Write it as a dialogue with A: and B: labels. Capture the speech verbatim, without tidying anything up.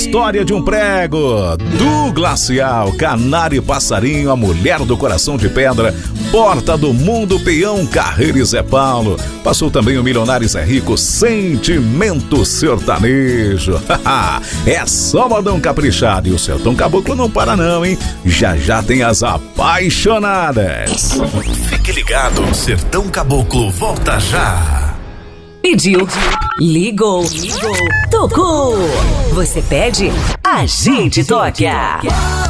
A: História de um prego, do Glacial, Canário e Passarinho, a mulher do coração de pedra, Porta do Mundo, Peão, Carreira e Zé Paulo. Passou também o Milionário Zé Rico, Sentimento Sertanejo. É só modão caprichado e o Sertão Caboclo não para não, hein? Já já tem as apaixonadas.
B: Fique ligado, Sertão Caboclo volta já.
C: Pediu, ligou, ligou, tocou. Você pede, a gente toca.